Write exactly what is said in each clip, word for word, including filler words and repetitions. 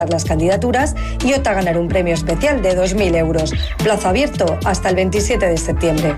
las candidaturas y opta a ganar un premio especial de dos mil euros. Plazo abierto hasta el veintisiete de septiembre.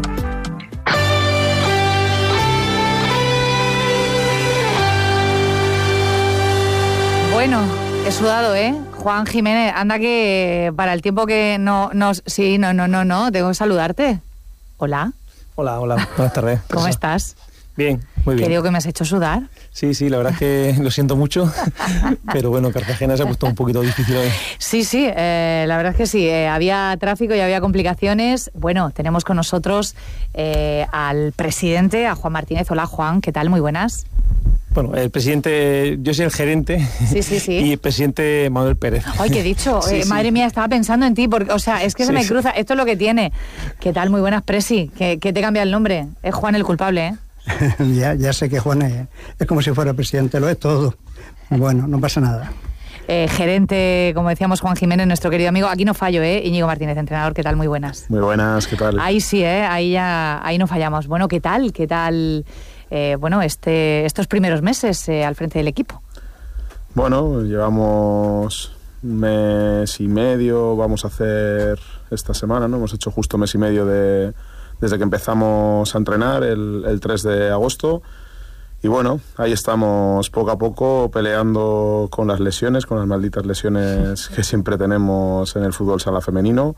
Bueno, he sudado, ¿eh? Juan Jiménez, anda que para el tiempo que no nos... Sí, no, no, no, no, tengo que saludarte. Hola. Hola, hola, buenas tardes. ¿Cómo estás? Bien, muy bien. ¿Qué digo que me has hecho sudar? Sí, sí, la verdad es que lo siento mucho, pero bueno, Cartagena se ha puesto un poquito difícil hoy. Sí, sí, eh, la verdad es que sí, eh, había tráfico y había complicaciones. Bueno, tenemos con nosotros eh, al presidente, a Juan Martínez. Hola, Juan, ¿qué tal? Muy buenas. Bueno, el presidente, yo soy el gerente, sí, sí, sí. Y el presidente Manuel Pérez. Ay, ¿qué he dicho? Sí, eh, sí. Madre mía, estaba pensando en ti, porque, o sea, es que se sí, me cruza, esto es lo que tiene. ¿Qué tal? Muy buenas, Presi, que, que te cambia el nombre. Es Juan el culpable, ¿eh? ya, ya sé que Juan es, es como si fuera presidente, lo es todo. Bueno, no pasa nada. Eh, gerente, como decíamos, Juan Jiménez, nuestro querido amigo. Aquí no fallo, ¿eh? Íñigo Martínez, entrenador, ¿qué tal? Muy buenas. Muy buenas, ¿qué tal? Ahí sí, ¿eh? Ahí ya, ahí no fallamos. Bueno, ¿qué tal? ¿Qué tal, eh, bueno, este, estos primeros meses eh, al frente del equipo? Bueno, llevamos un mes y medio, vamos a hacer esta semana, ¿no? Hemos hecho justo mes y medio de... desde que empezamos a entrenar el, el tres de agosto y bueno, ahí estamos poco a poco peleando con las lesiones, con las malditas lesiones que siempre tenemos en el fútbol sala femenino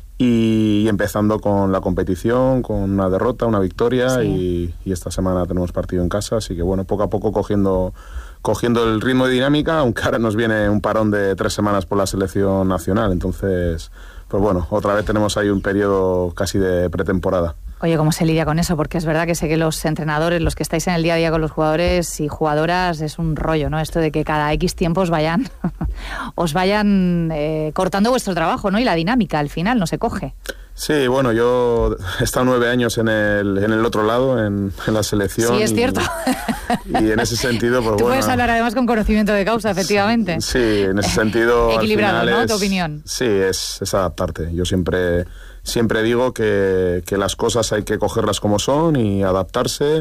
y, y empezando con la competición, con una derrota, una victoria sí. y, y esta semana tenemos partido en casa, así que bueno, poco a poco cogiendo, cogiendo el ritmo y dinámica, aunque ahora nos viene un parón de tres semanas por la selección nacional, entonces... pues bueno, otra vez tenemos ahí un periodo casi de pretemporada. Oye, ¿cómo se lidia con eso? Porque es verdad que sé que los entrenadores, los que estáis en el día a día con los jugadores y jugadoras, es un rollo, ¿no? Esto de que cada X tiempo os vayan, os vayan eh, cortando vuestro trabajo, ¿no? Y la dinámica al final no se coge. Sí, bueno, yo he estado nueve años en el, en el otro lado, en, en la selección. Sí, es y, cierto. Y en ese sentido, pues Tú bueno... puedes hablar además con conocimiento de causa, efectivamente. Sí, en ese sentido... Equilibrado, al final ¿no? Es, tu opinión. Sí, es, es adaptarte. Yo siempre, siempre digo que, que las cosas hay que cogerlas como son y adaptarse.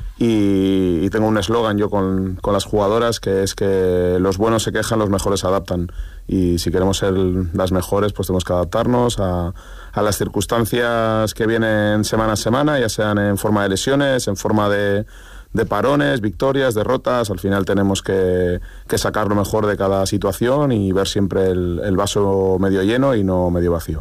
Y, y tengo un eslogan yo con, con las jugadoras que es que los buenos se quejan, los mejores se adaptan. Y si queremos ser las mejores, pues tenemos que adaptarnos a, a las circunstancias que vienen semana a semana, ya sean en forma de lesiones, en forma de, de parones, victorias, derrotas. Al final tenemos que, que sacar lo mejor de cada situación y ver siempre el, el vaso medio lleno y no medio vacío.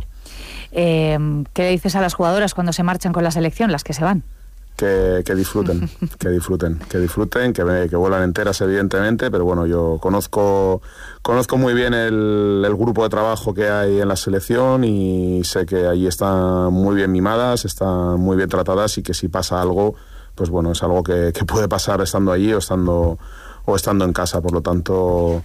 Eh, ¿Qué le dices a las jugadoras cuando se marchan con la selección, las que se van? Que, que disfruten, que disfruten, que disfruten, que, que vuelan enteras evidentemente, pero bueno, yo conozco conozco muy bien el, el grupo de trabajo que hay en la selección y sé que allí están muy bien mimadas, están muy bien tratadas y que si pasa algo, pues bueno, es algo que, que puede pasar estando allí o estando, o estando en casa, por lo tanto...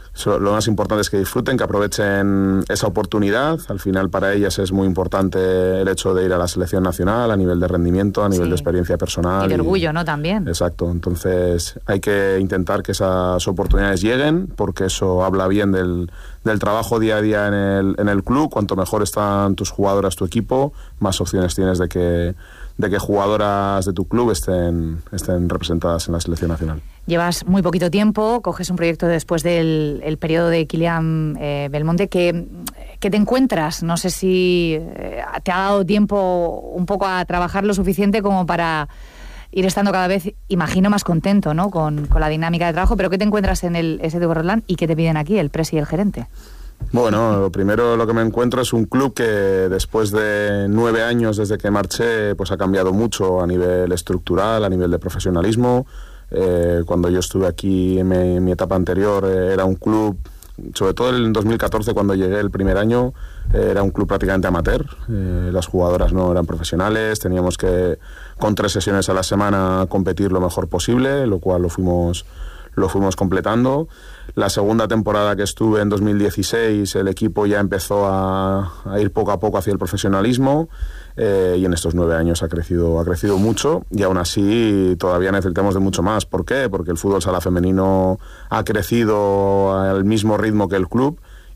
Lo más importante es que disfruten, que aprovechen esa oportunidad. Al final para ellas es muy importante el hecho de ir a la selección nacional a nivel de rendimiento, a nivel sí. de experiencia personal. Y de orgullo, y, ¿no? También. Exacto. Entonces hay que intentar que esas oportunidades lleguen porque eso habla bien del, del trabajo día a día en el, en el club. Cuanto mejor están tus jugadoras, tu equipo, más opciones tienes de que, de que jugadoras de tu club estén, estén representadas en la selección nacional. Llevas muy poquito tiempo, coges un proyecto después del el periodo de Kylian eh, Belmonte. ¿Qué, ¿Qué te encuentras? No sé si eh, te ha dado tiempo un poco a trabajar lo suficiente como para ir estando cada vez, imagino, más contento, ¿no? Con, con la dinámica de trabajo, pero ¿qué te encuentras en el S D Borrolán y qué te piden aquí el presi y el gerente? Bueno, lo primero lo que me encuentro es un club que después de nueve años desde que marché, pues ha cambiado mucho a nivel estructural, a nivel de profesionalismo. Eh, cuando yo estuve aquí en mi, en mi etapa anterior eh, era un club, sobre todo en dos mil catorce cuando llegué el primer año, eh, era un club prácticamente amateur, eh, las jugadoras no eran profesionales, teníamos que con tres sesiones a la semana competir lo mejor posible, lo cual lo fuimos, lo fuimos completando. La segunda temporada que estuve en dos mil dieciséis el equipo ya empezó a, a ir poco a poco hacia el profesionalismo. Eh, y en estos nueve años ha crecido, ha crecido mucho y aún así todavía necesitamos de mucho más. ¿Por qué? Porque el fútbol sala femenino ha crecido al mismo ritmo que el club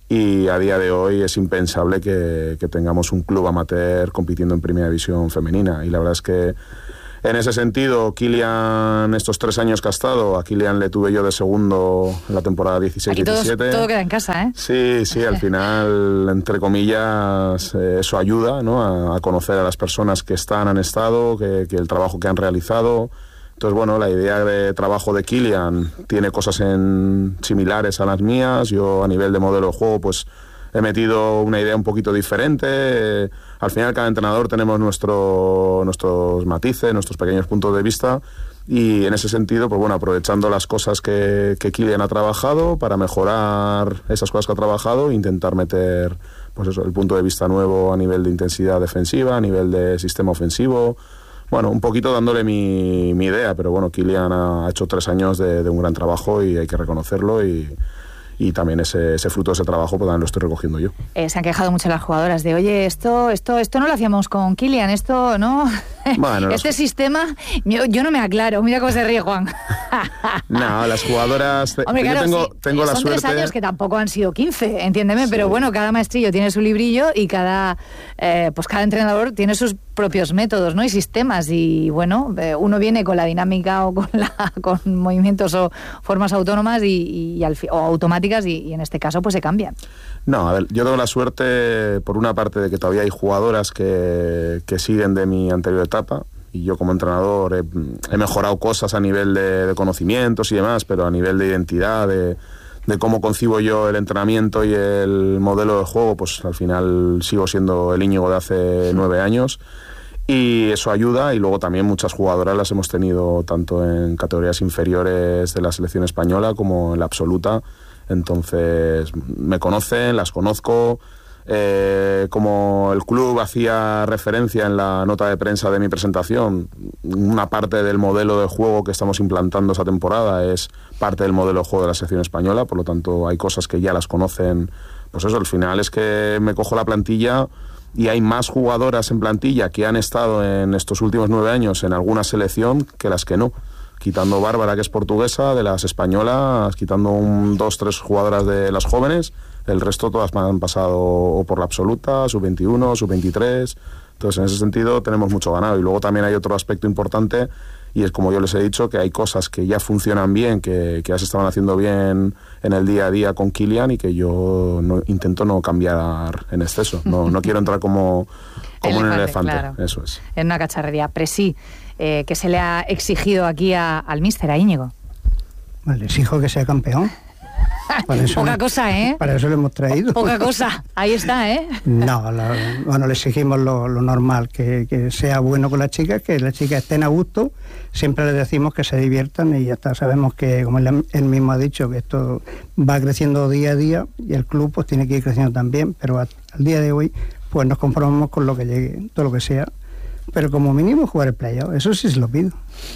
y a día de hoy es impensable que, que tengamos un club amateur compitiendo en primera división femenina y la verdad es que En ese sentido, Kylian, estos tres años que ha estado, a Kylian le tuve yo de segundo en la temporada dieciséis diecisiete. Todo, todo queda en casa, ¿eh? Sí, sí, al final, entre comillas, eh, eso ayuda, ¿no? a, a conocer a las personas que están, han estado, que, que el trabajo que han realizado. Entonces, bueno, la idea de trabajo de Kylian tiene cosas en, similares a las mías. Yo, a nivel de modelo de juego, pues he metido una idea un poquito diferente. Eh, al final, cada entrenador tenemos nuestro, nuestros matices, nuestros pequeños puntos de vista. Y en ese sentido, pues bueno, aprovechando las cosas que, que Kylian ha trabajado para mejorar esas cosas que ha trabajado, intentar meter, pues eso, el punto de vista nuevo a nivel de intensidad defensiva, a nivel de sistema ofensivo. Bueno, un poquito dándole mi, mi idea, pero bueno, Kylian ha hecho tres años de, de un gran trabajo y hay que reconocerlo, y, y también ese, ese fruto de ese trabajo pues también lo estoy recogiendo yo. Eh, se han quejado mucho las jugadoras de, oye, esto esto esto no lo hacíamos con Kylian, esto, ¿no? Bueno, este las... sistema, yo, yo no me aclaro, mira cómo se ríe Juan. No, las jugadoras... Hombre, claro, yo tengo, sí, tengo la son suerte... tres años que tampoco han sido quince, entiéndeme, sí. Pero bueno, cada maestrillo tiene su librillo y cada eh, pues cada entrenador tiene sus propios métodos, ¿no? Y sistemas, y bueno, eh, uno viene con la dinámica o con la con movimientos o formas autónomas y, y al, o automáticas y, y en este caso pues se cambian. No, a ver, yo tengo la suerte, por una parte, de que todavía hay jugadoras que, que siguen de mi anterior etapa, y yo como entrenador he, he mejorado cosas a nivel de, de conocimientos y demás, pero a nivel de identidad, de, de cómo concibo yo el entrenamiento y el modelo de juego, pues al final sigo siendo el Íñigo de hace nueve años, y eso ayuda. Y luego también muchas jugadoras las hemos tenido tanto en categorías inferiores de la selección española como en la absoluta. Entonces me conocen, las conozco. Eh, como el club hacía referencia en la nota de prensa de mi presentación, una parte del modelo de juego que estamos implantando esta temporada es parte del modelo de juego de la selección española, por lo tanto hay cosas que ya las conocen. Pues eso, al final es que me cojo la plantilla y hay más jugadoras en plantilla que han estado en estos últimos nueve años en alguna selección que las que no. Quitando Bárbara, que es portuguesa, de las españolas, quitando un, dos, tres jugadoras de las jóvenes, el resto todas me han pasado o por la absoluta, sub veintiuno, sub veintitrés. Entonces, en ese sentido, tenemos mucho ganado. Y luego también hay otro aspecto importante, y es, como yo les he dicho, que hay cosas que ya funcionan bien, que, que ya se estaban haciendo bien en el día a día con Kylian, y que yo no, intento no cambiar en exceso. No, no quiero entrar como, como un elefante. Claro. Eso es. En una cacharrería. Presí. Eh, ¿Qué se le ha exigido aquí a, al míster, a Íñigo? Bueno, le exijo que sea campeón. Poca le, cosa, ¿eh? Para eso lo hemos traído. Poca cosa, ahí está, ¿eh? No, lo, bueno, le exigimos lo, lo normal, que, que sea bueno con las chicas, que las chicas estén a gusto. Siempre les decimos que se diviertan y ya está. Sabemos que, como él, él mismo ha dicho, que esto va creciendo día a día y el club pues tiene que ir creciendo también, pero a, al día de hoy pues nos conformamos con lo que llegue, todo lo que sea. Pero como mínimo jugar el playoff, eso sí se lo pido.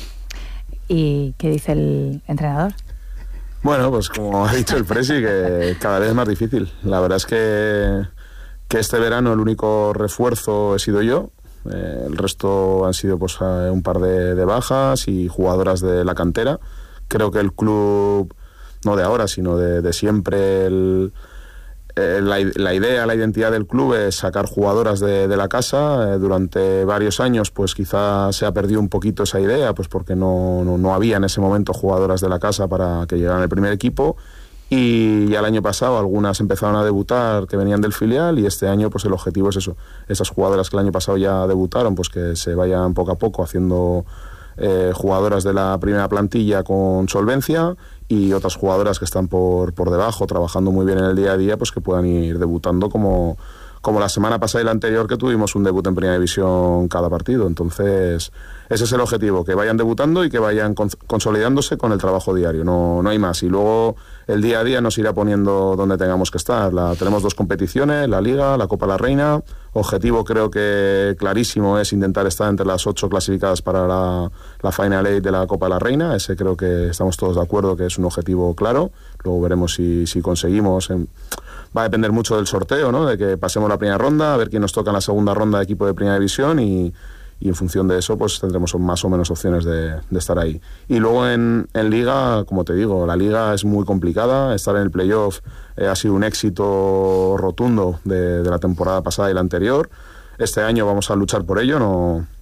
¿Y qué dice el entrenador? Bueno, pues como ha dicho el Presi, que cada vez es más difícil. La verdad es que, que este verano el único refuerzo he sido yo. Eh, el resto han sido pues un par de, de bajas y jugadoras de la cantera. Creo que el club, no de ahora, sino de, de siempre, el... La, la idea, la identidad del club es sacar jugadoras de, de la casa. Eh, durante varios años pues quizá se ha perdido un poquito esa idea, pues porque no, no, no había en ese momento jugadoras de la casa para que llegaran al primer equipo, y ya el año pasado algunas empezaron a debutar que venían del filial, y este año pues el objetivo es eso, esas jugadoras que el año pasado ya debutaron pues que se vayan poco a poco haciendo eh, jugadoras de la primera plantilla con solvencia, y otras jugadoras que están por, por debajo, trabajando muy bien en el día a día, pues que puedan ir debutando como, como la semana pasada y la anterior, que tuvimos un debut en Primera División cada partido. Entonces, ese es el objetivo, que vayan debutando y que vayan cons- consolidándose con el trabajo diario, no, no hay más. Y luego el día a día nos irá poniendo donde tengamos que estar. La, tenemos dos competiciones, la Liga, la Copa de la Reina. Objetivo creo que clarísimo es intentar estar entre las ocho clasificadas para la, la Final Eight de la Copa de la Reina. Ese creo que estamos todos de acuerdo que es un objetivo claro. Luego veremos si, si conseguimos. En, va a depender mucho del sorteo, ¿no? De que pasemos la primera ronda, a ver quién nos toca en la segunda ronda de equipo de Primera División, y, y en función de eso pues tendremos más o menos opciones de, de estar ahí. Y luego en, en Liga, como te digo, la Liga es muy complicada. Estar en el playoff eh, ha sido un éxito rotundo de, de la temporada pasada y la anterior. Este año vamos a luchar por ello, no,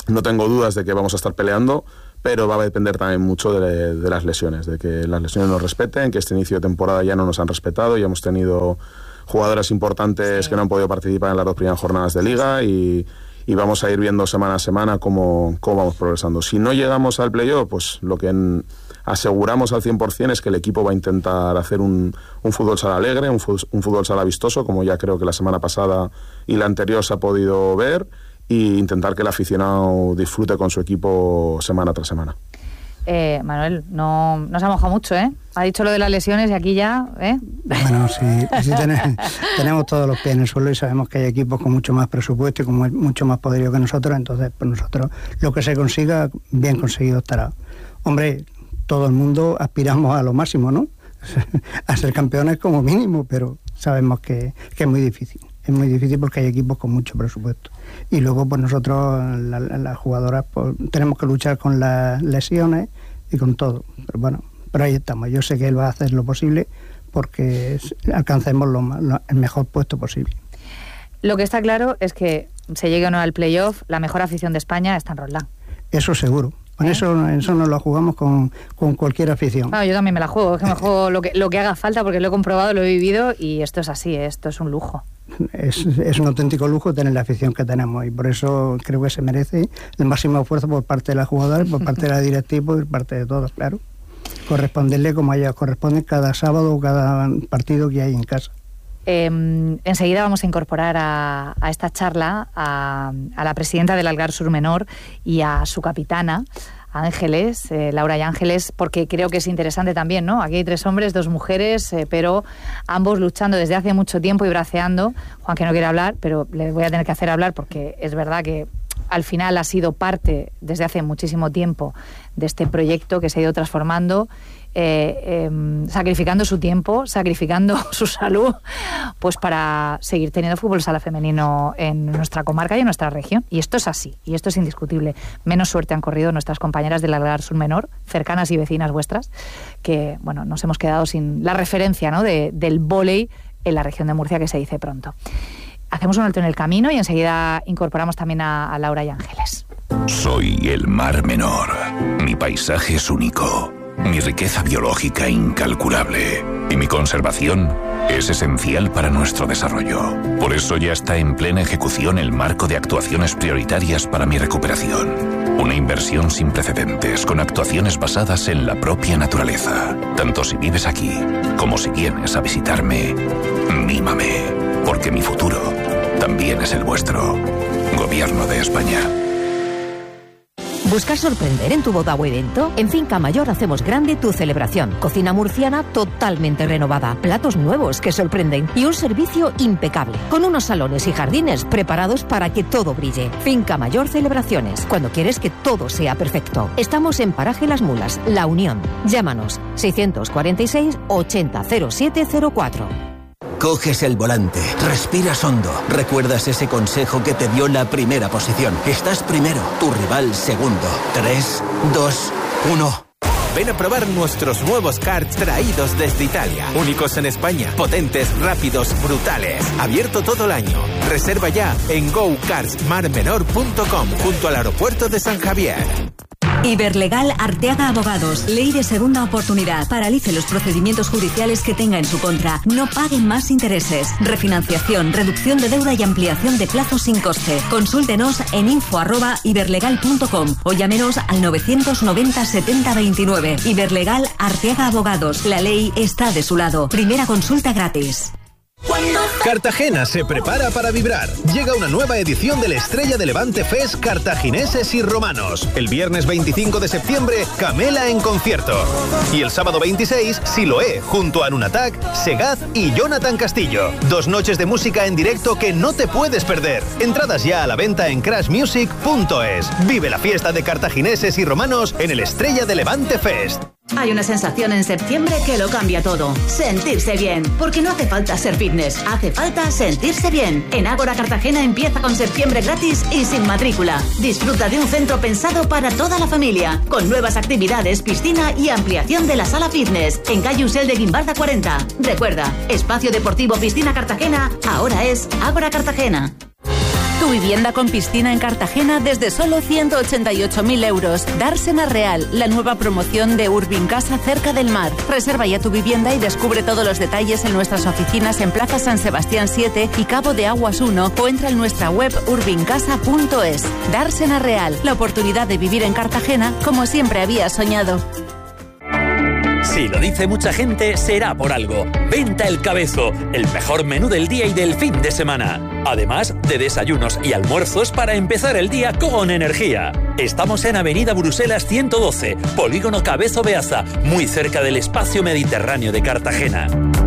no tengo dudas de que vamos a estar peleando, pero va a depender también mucho de, de las lesiones, de que las lesiones nos respeten, que este inicio de temporada ya no nos han respetado, ya hemos tenido jugadoras importantes sí. que no han podido participar en las dos primeras jornadas de Liga y, y vamos a ir viendo semana a semana cómo, cómo vamos progresando. Si no llegamos al playoff, pues lo que en, aseguramos al cien por ciento es que el equipo va a intentar hacer un, un fútbol sala alegre, un fútbol, un fútbol sala vistoso, como ya creo que la semana pasada y la anterior se ha podido ver, y intentar que el aficionado disfrute con su equipo semana tras semana. Eh, Manuel, no, no se ha mojado mucho, ¿eh? Ha dicho lo de las lesiones y aquí ya, ¿eh? Bueno, sí, sí tenemos, tenemos todos los pies en el suelo y sabemos que hay equipos con mucho más presupuesto y con mucho más poderío que nosotros, entonces pues nosotros lo que se consiga, bien conseguido estará. Hombre, todo el mundo aspiramos a lo máximo, ¿no? A ser campeones como mínimo, pero sabemos que, que es muy difícil. Es muy difícil porque hay equipos con mucho presupuesto. Y luego, pues nosotros, la, la, las jugadoras, pues, tenemos que luchar con las lesiones y con todo. Pero bueno, pero ahí estamos. Yo sé que él va a hacer lo posible porque alcancemos lo, lo, el mejor puesto posible. Lo que está claro es que se llegue o no al playoff, la mejor afición de España está en Roldán. Eso seguro. Con ¿Eh? eso, eso nos lo jugamos con, con cualquier afición. Claro, yo también me la juego. Es que me juego lo que, lo que haga falta porque lo he comprobado, lo he vivido y esto es así, esto es un lujo. Es, es un auténtico lujo tener la afición que tenemos y por eso creo que se merece el máximo esfuerzo por parte de las jugadoras, por parte de la directiva y por parte de todos, claro. Corresponderle como a ellas corresponde cada sábado o cada partido que hay en casa. Eh, enseguida vamos a incorporar a, a esta charla a, a la presidenta del Algar Sur Menor y a su capitana, Ángeles, eh, Laura y Ángeles, porque creo que es interesante también, ¿no? Aquí hay tres hombres, dos mujeres, eh, pero ambos luchando desde hace mucho tiempo y braceando. Juan, que no quiere hablar, pero le voy a tener que hacer hablar porque es verdad que al final ha sido parte desde hace muchísimo tiempo de este proyecto que se ha ido transformando, eh, eh, sacrificando su tiempo, sacrificando su salud, pues para seguir teniendo fútbol sala femenino en nuestra comarca y en nuestra región. Y esto es así, y esto es indiscutible. Menos suerte han corrido nuestras compañeras del Algar Sur Menor, cercanas y vecinas vuestras, que bueno, nos hemos quedado sin la referencia, ¿no?, de, del vóley en la región de Murcia, que se dice pronto. Hacemos un alto en el camino y enseguida incorporamos también a, a Laura y Ángeles. Soy el Mar Menor. Mi paisaje es único, mi riqueza biológica incalculable y mi conservación es esencial para nuestro desarrollo. Por eso ya está en plena ejecución el marco de actuaciones prioritarias para mi recuperación. Una inversión sin precedentes con actuaciones basadas en la propia naturaleza. Tanto si vives aquí como si vienes a visitarme, mímame. Porque mi futuro también es el vuestro. Gobierno de España. ¿Buscas sorprender en tu boda o evento? En Finca Mayor hacemos grande tu celebración. Cocina murciana totalmente renovada, platos nuevos que sorprenden y un servicio impecable, con unos salones y jardines preparados para que todo brille. Finca Mayor Celebraciones, cuando quieres que todo sea perfecto. Estamos en Paraje Las Mulas, La Unión. Llámanos seiscientos cuarenta y seis ochenta cero siete cero cuatro. Coges el volante, respiras hondo, recuerdas ese consejo que te dio la primera posición. Estás primero, tu rival segundo. Tres, dos, uno. Ven a probar nuestros nuevos karts traídos desde Italia. Únicos en España, potentes, rápidos, brutales. Abierto todo el año. Reserva ya en go karts mar menor punto com, junto al aeropuerto de San Javier. Iberlegal Arteaga Abogados. Ley de segunda oportunidad. Paralice los procedimientos judiciales que tenga en su contra. No pague más intereses. Refinanciación, reducción de deuda y ampliación de plazos sin coste. Consúltenos en info arroba iberlegal punto com o llámenos al novecientos noventa setenta veintinueve. Iberlegal Arteaga Abogados. La ley está de su lado. Primera consulta gratis. Cartagena se prepara para vibrar. Llega una nueva edición del Estrella de Levante Fest Cartagineses y Romanos. El viernes veinticinco de septiembre, Camela en concierto. Y el sábado veintiséis, Siloé, junto a Nunatak, Segaz y Jonathan Castillo. Dos noches de música en directo que no te puedes perder. Entradas ya a la venta en crash music punto es. Vive la fiesta de cartagineses y romanos en el Estrella de Levante Fest. Hay una sensación en septiembre que lo cambia todo. Sentirse bien. Porque no hace falta ser fitness, hace falta sentirse bien. En Ágora Cartagena empieza con septiembre gratis y sin matrícula. Disfruta de un centro pensado para toda la familia, con nuevas actividades, piscina y ampliación de la sala fitness. En calle Usel de Guimbarda cuarenta. Recuerda, Espacio Deportivo Piscina Cartagena ahora es Ágora Cartagena. Tu vivienda con piscina en Cartagena desde solo ciento ochenta y ocho mil euros. Dársena Real, la nueva promoción de Urbincasa cerca del mar. Reserva ya tu vivienda y descubre todos los detalles en nuestras oficinas en Plaza San Sebastián siete y Cabo de Aguas uno o entra en nuestra web urbincasa punto es. Dársena Real, la oportunidad de vivir en Cartagena como siempre habías soñado. Si lo dice mucha gente, será por algo. Venta El Cabezo, el mejor menú del día y del fin de semana. Además de desayunos y almuerzos para empezar el día con energía. Estamos en Avenida Bruselas ciento doce, Polígono Cabezo Beaza, muy cerca del espacio mediterráneo de Cartagena.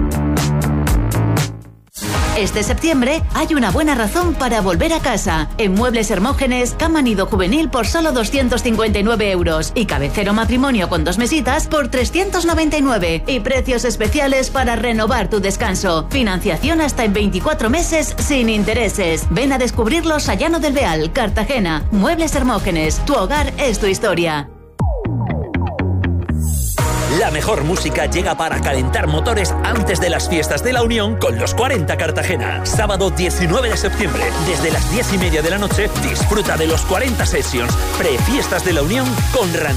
Este septiembre hay una buena razón para volver a casa. En Muebles Hermógenes, cama nido juvenil por solo doscientos cincuenta y nueve euros y cabecero matrimonio con dos mesitas por trescientos noventa y nueve. Y precios especiales para renovar tu descanso. Financiación hasta en veinticuatro meses sin intereses. Ven a descubrirlos a Llano del Beal, Cartagena. Muebles Hermógenes, tu hogar es tu historia. La mejor música llega para calentar motores antes de las fiestas de la Unión con los cuarenta Cartagena. Sábado diecinueve de septiembre, desde las diez y media de la noche, disfruta de los cuarenta Sessions, prefiestas de la Unión con Ran